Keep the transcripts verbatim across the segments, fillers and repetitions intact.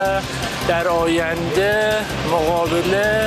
در آینده مقابل。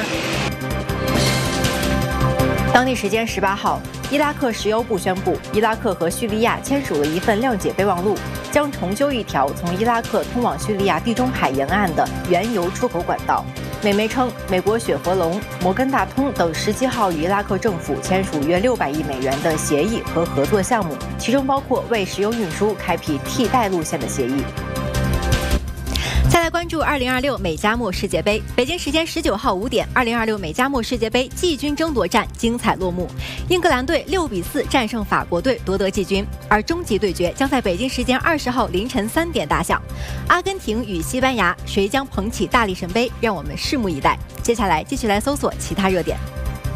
当地时间十八号，伊拉克石油部宣布，伊拉克和叙利亚签署了一份谅解备忘录，将重修一条从伊拉克通往叙利亚地中海沿岸的原油出口管道。美媒称，美国雪佛龙、摩根大通等十七号与伊拉克政府签署约六百亿美元的协议和合作项目，其中包括为石油运输开辟替代路线的协议。再来关注二零二六美加墨世界杯，北京时间十九号五点，二零二六美加墨世界杯季军争夺战精彩落幕，英格兰队六比四战胜法国队夺得季军，而终极对决将在北京时间二十号凌晨三点打响。阿根廷与西班牙，谁将捧起大力神杯？让我们拭目以待。接下来继续来搜索其他热点。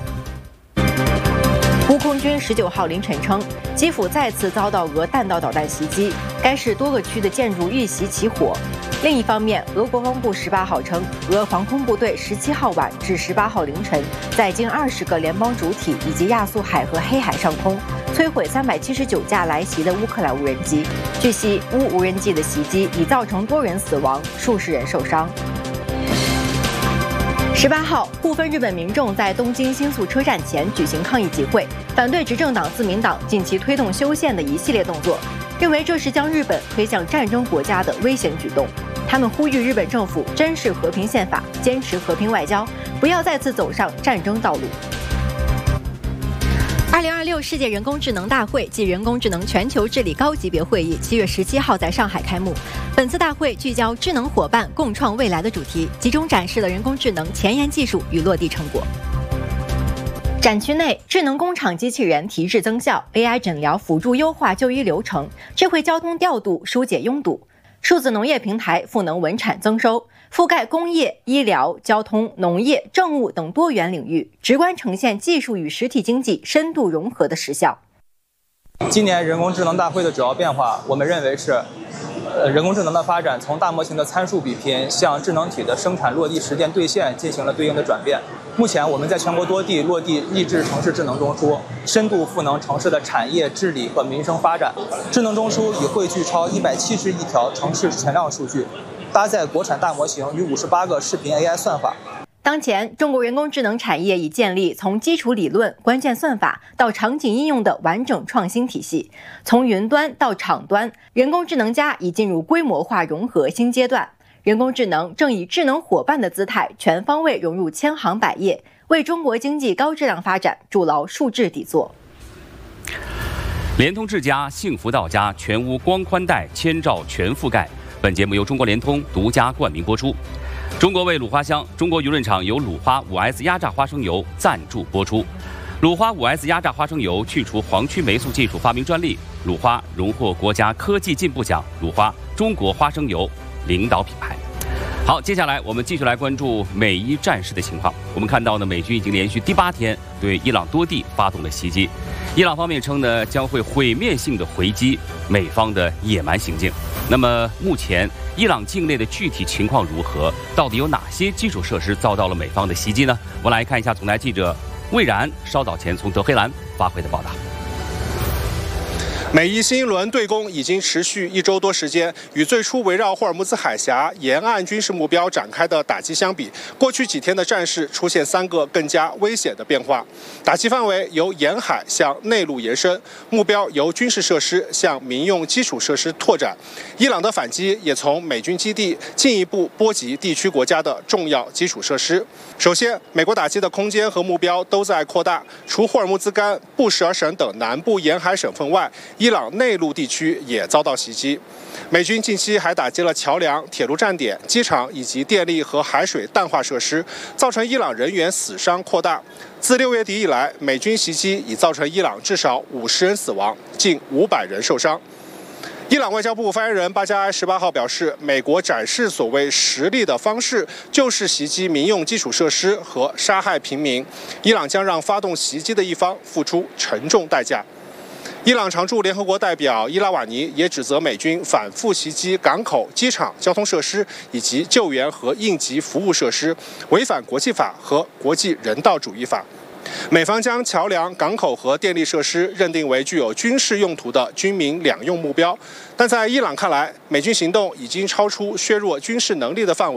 乌空军十九号凌晨称，基辅再次遭到俄弹道导弹袭击，该市多个区的建筑遇袭起火。另一方面，俄国防部十八号称，俄防空部队十七号晚至十八号凌晨，在近二十个联邦主体以及亚速海和黑海上空，摧毁三百七十九架来袭的乌克兰无人机。据悉，乌无人机的袭击已造成多人死亡，数十人受伤。十八号，部分日本民众在东京新宿车站前举行抗议集会，反对执政党自民党近期推动修宪的一系列动作，认为这是将日本推向战争国家的危险举动。他们呼吁日本政府珍视和平宪法，坚持和平外交，不要再次走上战争道路。二零二六世界人工智能大会暨人工智能全球治理高级别会议七月十七号在上海开幕。本次大会聚焦智能伙伴共创未来的主题，集中展示了人工智能前沿技术与落地成果。展区内，智能工厂机器人提质增效 ，A I 诊疗辅助优化就医流程，智慧交通调度疏解拥堵。数字农业平台赋能稳产增收，覆盖工业、医疗、交通、农业、政务等多元领域，直观呈现技术与实体经济深度融合的实效。 今年人工智能大会的主要变化，我们认为是，呃，人工智能的发展从大模型的参数比拼向智能体的生产落地实践兑现进行了对应的转变。目前我们在全国多地落地益智城市智能中枢，深度赋能城市的产业治理和民生发展。智能中枢已汇聚超一百七十亿条城市全量数据，搭载国产大模型与五十八个视频 A I 算法。 当前，中国人工智能产业已建立从基础理论、关键算法到场景应用的完整创新体系。从云端到厂端，人工智能加已进入规模化融合新阶段。人工智能正以智能伙伴的姿态，全方位融入千行百业，为中国经济高质量发展筑牢数字底座。 联通智家，幸福到家，全屋光宽带，千兆全覆盖。本节目由中国联通独家冠名播出。中国味鲁花香，中国鱼润厂由鲁花 五 S 压榨花生油赞助播出。鲁花 五 S 压榨花生油去除黄曲霉素技术发明专利，鲁花荣获国家科技进步奖，鲁花中国花生油领导品牌。好，接下来我们继续来关注美伊战事的情况。我们看到呢，美军已经连续第八天对伊朗多地发动了袭击。伊朗方面称呢，将会毁灭性的回击美方的野蛮行径。那么目前伊朗境内的具体情况如何？到底有哪些基础设施遭到了美方的袭击呢？我们来看一下总台记者魏然稍早前从德黑兰发回的报道。 美伊新一轮对攻已经持续一周多时间，与最初围绕霍尔木兹海峡沿岸军事目标展开的打击相比，过去几天的战事出现三个更加危险的变化。打击范围由沿海向内陆延伸，目标由军事设施向民用基础设施拓展。伊朗的反击也从美军基地进一步波及地区国家的重要基础设施。首先，美国打击的空间和目标都在扩大，除霍尔木兹干、布什尔省等南部沿海省份外，伊朗内陆地区也遭到袭击。美军近期还打击了桥梁、铁路站点、机场以及电力和海水淡化设施，造成伊朗人员死伤扩大。自六月底以来，美军袭击已造成伊朗至少五十人死亡，近五百人受伤。伊朗外交部发言人巴加埃十八号表示，美国展示所谓实力的方式就是袭击民用基础设施和杀害平民，伊朗将让发动袭击的一方付出沉重代价。伊朗常驻联合国代表伊拉瓦尼也指责美军反复袭击港口、机场、交通设施以及救援和应急服务设施，违反国际法和国际人道主义法。 美方将桥梁、港口和电力设施认定为具有军事用途的军民两用目标，但在伊朗看来，美军行动已经超出削弱军事能力的范围。